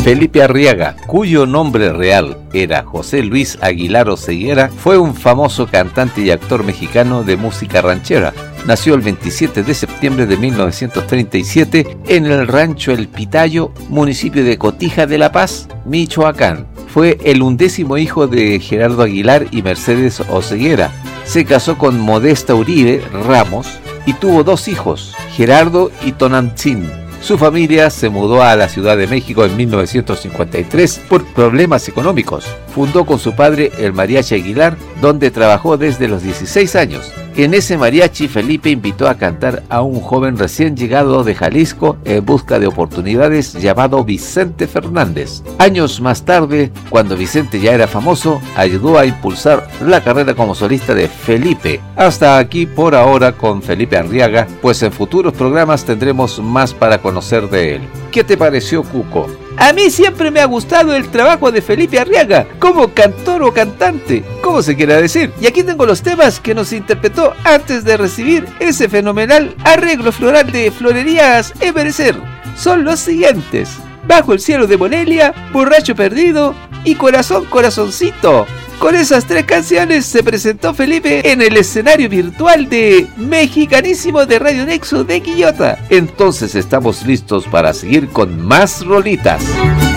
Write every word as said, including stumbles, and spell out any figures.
Felipe Arriaga, cuyo nombre real era José Luis Aguilar Oseguera, fue un famoso cantante y actor mexicano de música ranchera. Nació el veintisiete de septiembre de mil novecientos treinta y siete en el rancho El Pitayo, municipio de Cotija de La Paz, Michoacán. Fue el undécimo hijo de Gerardo Aguilar y Mercedes Oseguera. Se casó con Modesta Uribe Ramos y tuvo dos hijos, Gerardo y Tonantzin. Su familia se mudó a la Ciudad de México en mil novecientos cincuenta y tres por problemas económicos. Fundó con su padre el Mariachi Aguilar, donde trabajó desde los dieciséis años. En ese mariachi, Felipe invitó a cantar a un joven recién llegado de Jalisco en busca de oportunidades llamado Vicente Fernández. Años más tarde, cuando Vicente ya era famoso, ayudó a impulsar la carrera como solista de Felipe. Hasta aquí por ahora con Felipe Arriaga, pues en futuros programas tendremos más para conocer de él. ¿Qué te pareció, Cuco? A mí siempre me ha gustado el trabajo de Felipe Arriaga, como cantor o cantante, como se quiera decir. Y aquí tengo los temas que nos interpretó antes de recibir ese fenomenal arreglo floral de Florerías Ebenezer. Son los siguientes: Bajo el cielo de Morelia, Borracho perdido y Corazón Corazoncito. Con esas tres canciones se presentó Felipe en el escenario virtual de Mexicanísimo de Radio Nexo de Quillota. Entonces estamos listos para seguir con más rolitas.